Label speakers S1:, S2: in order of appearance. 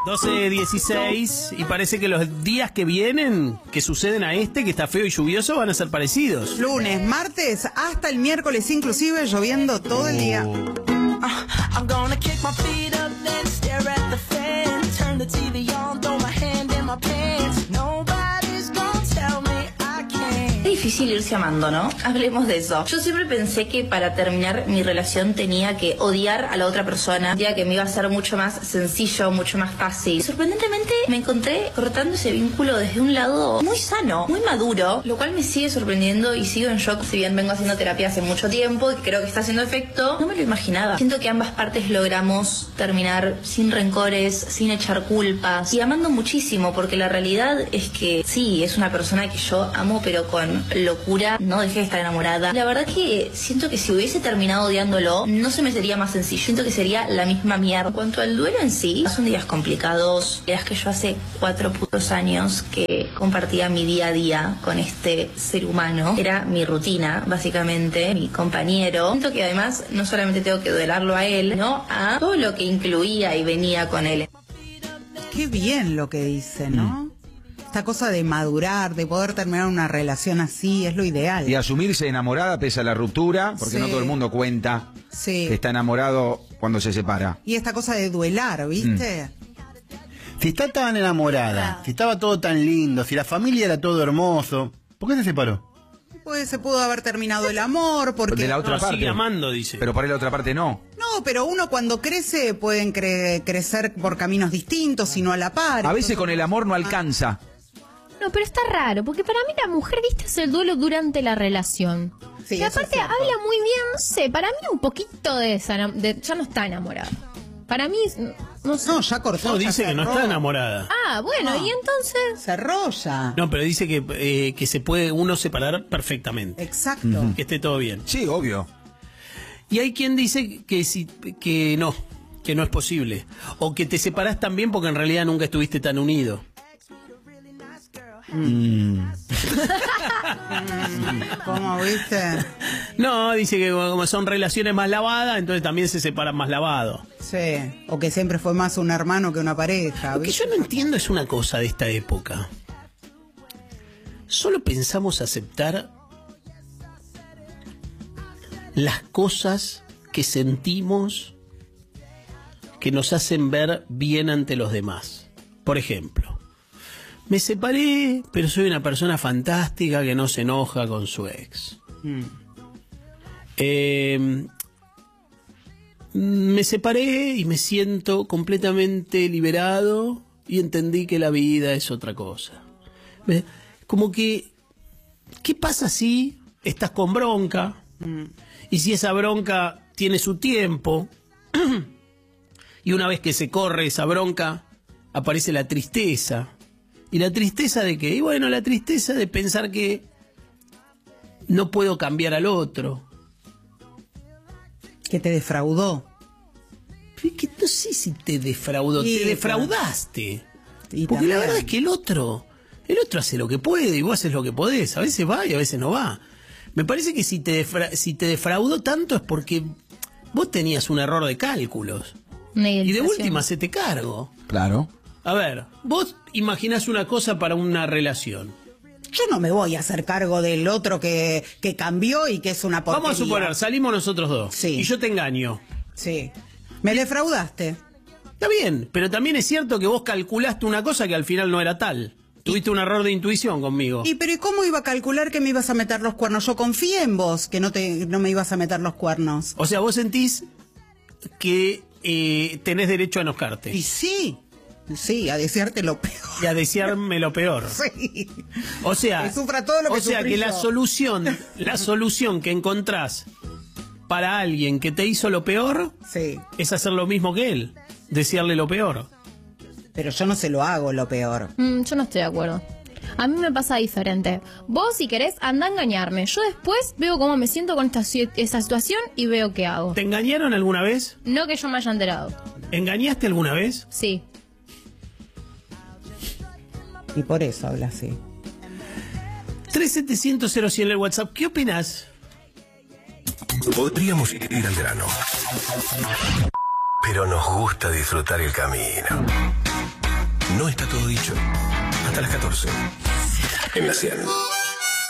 S1: 12:16 y parece que los días que vienen, que suceden a este, que está feo y lluvioso, van a ser parecidos.
S2: Lunes, martes, hasta el miércoles inclusive, lloviendo todo el día.
S3: I'm gonna kick my feet up, then stare at the fan. Turn the TV on, throw my hand in my pants. Nobody's gonna tell me I can't.
S4: Es difícil irse amando, ¿no? Hablemos de eso. Yo siempre pensé que para terminar mi relación tenía que odiar a la otra persona. Sentía que me iba a ser mucho más sencillo, mucho más fácil. Sorprendentemente me encontré cortando ese vínculo desde un lado muy sano, muy maduro, lo cual me sigue sorprendiendo y sigo en shock. Si bien vengo haciendo terapia hace mucho tiempo y creo que está haciendo efecto, no me lo imaginaba. Siento que ambas partes logramos terminar sin rencores, sin echar culpas y amando muchísimo, porque la realidad es que sí, es una persona que yo amo, pero con locura. No dejé de estar enamorada. La verdad que siento que si hubiese terminado odiándolo, no se me sería más sencillo. Siento que sería la misma mierda. En cuanto al duelo en sí, son días complicados. Es que yo hace 4 putos años que compartía mi día a día con este ser humano. Era mi rutina, básicamente, mi compañero. Siento que además no solamente tengo que duelarlo a él, sino a todo lo que incluía y venía con él.
S2: Qué bien lo que dice, ¿no? Esta cosa de madurar, de poder terminar una relación así, es lo ideal.
S5: Y asumirse enamorada pese a la ruptura, porque
S2: Sí.
S5: no todo el mundo cuenta
S2: Sí.
S5: que está enamorado cuando se separa.
S2: Y esta cosa de duelar, ¿viste?
S6: Si está tan enamorada, si estaba todo tan lindo, si la familia era todo hermoso, ¿por qué se separó?
S2: Pues se pudo haber terminado el amor, porque...
S5: De la otra
S1: No,
S5: parte.
S1: sigue amando, dice.
S5: Pero por ahí la otra parte no.
S2: No, pero uno cuando crece pueden crecer por caminos distintos y no a la par.
S5: A veces
S2: Entonces-
S5: con el amor no alcanza.
S7: No, pero está raro, porque para mí la mujer, viste, hace el duelo durante la relación.
S2: Sí,
S7: y
S2: eso es
S7: aparte
S2: cierto.
S7: habla muy bien, no sé, para mí un poquito de ya no está enamorada. Para mí, no sé.
S2: No, ya cortó.
S1: No,
S2: ya
S1: dice que no
S2: cerró.
S1: está enamorada.
S7: Ah, bueno,
S2: No.
S7: y entonces...
S2: Cerró ya.
S1: No, pero dice que se puede uno separar perfectamente.
S2: Exacto.
S1: Que esté todo bien.
S5: Sí, obvio.
S1: Y hay quien dice que no es posible. O que te separás también porque en realidad nunca estuviste tan unido.
S2: ¿Cómo viste?
S1: No, dice que como son relaciones más lavadas, entonces también se separan más lavados.
S2: Sí. O que siempre fue más un hermano que una pareja.
S1: Lo que
S2: ¿viste?
S1: yo no entiendo es una cosa de esta época. Solo pensamos aceptar las cosas que sentimos que nos hacen ver bien ante los demás. Por ejemplo, me separé, pero soy una persona fantástica que no se enoja con su ex. Me separé y me siento completamente liberado y entendí que la vida es otra cosa. Como que, ¿qué pasa si estás con bronca? Y si esa bronca tiene su tiempo, y una vez que se corre esa bronca, aparece la tristeza. ¿Y la tristeza de qué? Y bueno, la tristeza de pensar que no puedo cambiar al otro.
S2: Que te defraudó.
S1: Es que no sé si te defraudó,
S2: Sí,
S1: te defraudaste.
S2: Y
S1: Porque la
S2: también.
S1: verdad es que el otro hace lo que puede y vos haces lo que podés. A veces va y a veces no va. Me parece que si te defraudó tanto es porque vos tenías un error de cálculos.
S7: Una
S1: Y de
S7: identificación.
S1: última se te cargo.
S5: Claro.
S1: A ver, vos imaginás una cosa para una relación.
S2: Yo no me voy a hacer cargo del otro que cambió y que es una porquería.
S1: Vamos a suponer, salimos nosotros dos.
S2: Sí.
S1: Y yo te engaño.
S2: Sí. Me defraudaste.
S1: Está bien, pero también es cierto que vos calculaste una cosa que al final no era tal. Tuviste un error de intuición conmigo.
S2: ¿Y pero ¿y cómo iba a calcular que me ibas a meter los cuernos? Yo confié en vos que no me ibas a meter los cuernos.
S1: O sea, vos sentís que tenés derecho a enojarte.
S2: Y sí, a desearte lo peor.
S1: Y a desearme lo peor.
S2: Sí.
S1: O sea,
S2: Que sufra todo lo que
S1: o sea
S2: sufrí
S1: que la
S2: yo.
S1: solución que encontrás para alguien que te hizo lo peor
S2: Sí.
S1: es hacer lo mismo que él, desearle lo peor.
S2: Pero yo no se lo hago lo peor.
S7: Yo no estoy de acuerdo. A mí me pasa diferente. Vos, si querés, anda a engañarme. Yo después veo cómo me siento con esa situación y veo qué hago.
S1: ¿Te engañaron alguna vez?
S7: No que yo me haya enterado.
S1: ¿Engañaste alguna vez?
S7: Sí.
S2: Y por eso habla así.
S1: 3700 en el WhatsApp. ¿Qué opinas?
S8: Podríamos ir al grano, pero nos gusta disfrutar el camino. no está todo dicho. Hasta las 14. En la 100.